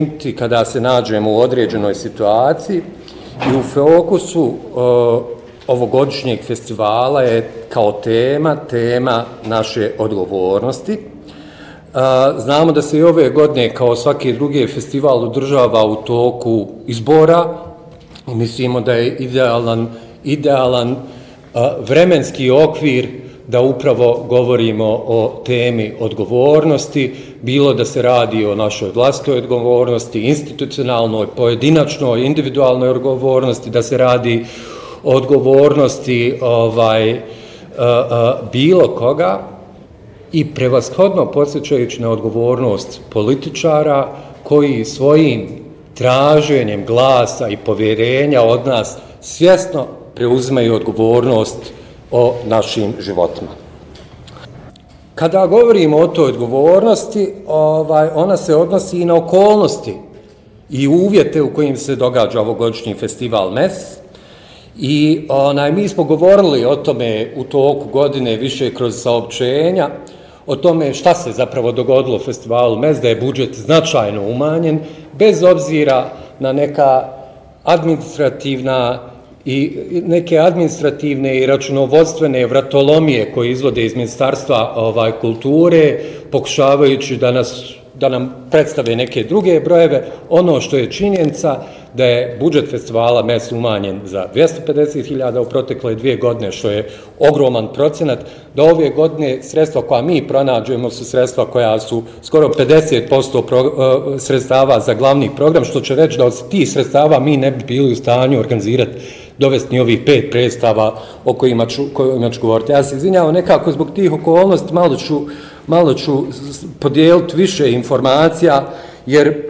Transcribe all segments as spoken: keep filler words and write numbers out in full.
kada se nađemo u određenoj situaciji i u fokusu uh, ovogodišnjeg festivala je kao tema, tema naše odgovornosti. Uh, znamo da se i ove godine, kao svaki drugi festival, održava u toku izbora i mislimo da je idealan, idealan uh, vremenski okvir da upravo govorimo o temi odgovornosti, bilo da se radi o našoj vlastitoj odgovornosti, institucionalnoj, pojedinačnoj, individualnoj odgovornosti, da se radi o odgovornosti ovaj, uh, uh, bilo koga i prevashodno podsjećajući na odgovornost političara koji svojim traženjem glasa i povjerenja od nas svjesno preuzimaju odgovornost o našim životima. Kada govorimo o toj odgovornosti, ovaj, ona se odnosi i na okolnosti i uvjete u kojim se događa ovogodišnji festival M E S. I onaj, mi smo govorili o tome u toku godine više kroz saopćenja, o tome šta se zapravo dogodilo u festivalu M E S, da je budžet značajno umanjen, bez obzira na neka administrativna i neke administrativne i računovodstvene vratolomije koje izvode iz Ministarstva ovaj, kulture, pokušavajući da, nas, da nam predstave neke druge brojeve. Ono što je činjenica da je budžet festivala M E S umanjen za dvjesto pedeset hiljada u protekle dvije godine, što je ogroman procenat, da ove godine sredstva koja mi pronađujemo su sredstva koja su skoro pedeset posto pro, uh, sredstava za glavni program, što će reći da od tih sredstava mi ne bi bili u stanju organizirati dovesti ovih pet predstava o kojima ću, kojima ću govoriti. Ja se izvinjavam nekako zbog tih okolnosti, malo ću, malo ću podijeliti više informacija, jer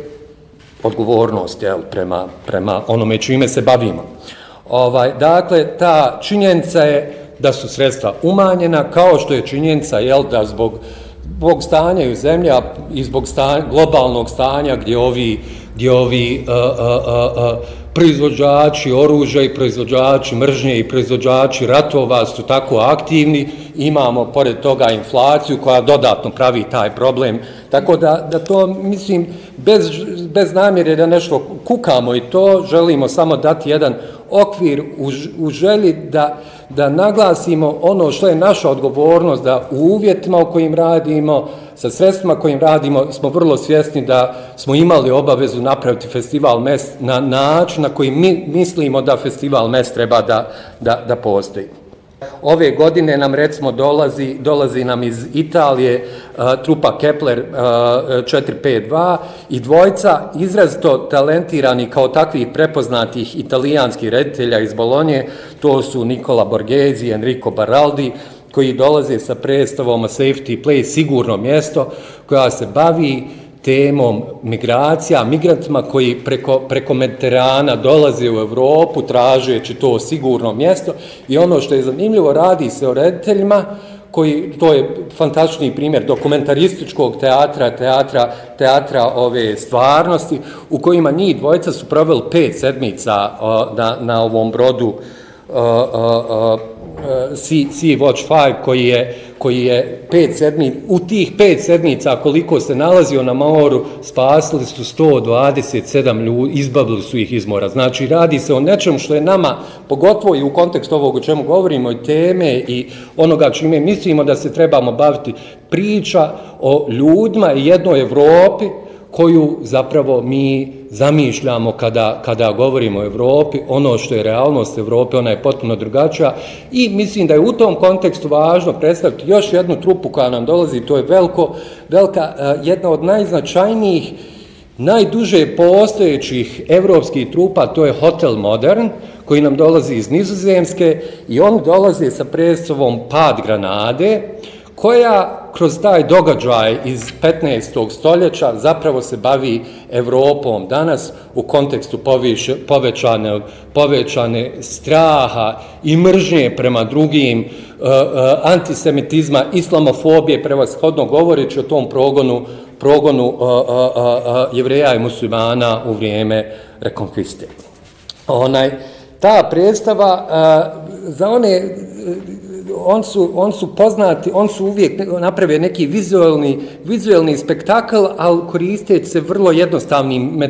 odgovornost je prema, prema onome čime se bavimo. Ovaj, dakle, ta činjenica je da su sredstva umanjena, kao što je činjenica jel, da zbog, zbog stanja u zemlji i zbog stanja, globalnog stanja gdje ovi, gdje ovi uh, uh, uh, proizvođači oružja i proizvođači mržnje i proizvođači ratova su tako aktivni, imamo pored toga inflaciju koja dodatno pravi taj problem. Tako da, da to, mislim, bez, bez namjere da nešto kukamo i to, želimo samo dati jedan okvir u, u želji da, da naglasimo ono što je naša odgovornost, da u uvjetima u kojim radimo, sa sredstvima kojim radimo, smo vrlo svjesni da smo imali obavezu napraviti festival M E S na način na koji mi mislimo da festival M E S treba da, da, da postoji. Ove godine nam recimo dolazi, dolazi nam iz Italije uh, trupa Kepler uh, četiri pet dva i dvojca izrazito talentirani kao takvih prepoznatih italijanskih reditelja iz Bolonje, to su Nicola Borghese i Enrico Baraldi, koji dolaze sa predstavom Safety Place, sigurno mjesto, koja se bavi temom migracija, migrantima koji preko, preko Mediterana dolaze u Europu tražeći to sigurno mjesto. I ono što je zanimljivo, radi se o rediteljima koji, to je fantastični primjer dokumentarističkog teatra, teatra, teatra ove stvarnosti, u kojima njih dvojica su proveli pet sedmica uh, na, na ovom brodu uh, uh, uh, Sea, sea Watch pet koji je, koji je pet sedmica, u tih pet sedmica koliko se nalazio na moru, spasili su sto dvadeset sedam ljudi, izbavili su ih iz mora. Znači, radi se o nečemu što je nama, pogotovo i u kontekstu ovog o čemu govorimo, i teme i onoga čime mislimo da se trebamo baviti, priča o ljudima i jednoj Evropi koju zapravo mi zamišljamo kada, kada govorimo o Evropi. Ono što je realnost Evrope, ona je potpuno drugačija i mislim da je u tom kontekstu važno predstaviti još jednu trupu koja nam dolazi, to je veliko, velika, jedna od najznačajnijih, najduže postojećih evropskih trupa, to je Hotel Modern, koji nam dolazi iz Nizozemske i oni dolaze sa predstavom Pad Granade, koja kroz taj događaj iz petnaestog stoljeća zapravo se bavi Evropom danas u kontekstu poviše, povećane, povećane straha i mržnje prema drugim, uh, uh, antisemitizma, islamofobije, prevashodno govoreći o tom progonu, progonu uh, uh, uh, Jevreja i muslimana u vrijeme rekonkviste. Onaj, ta predstava uh, za one on su, on su poznati, on su uvijek naprave neki vizualni, vizualni spektakl, ali koristeći se vrlo jednostavnim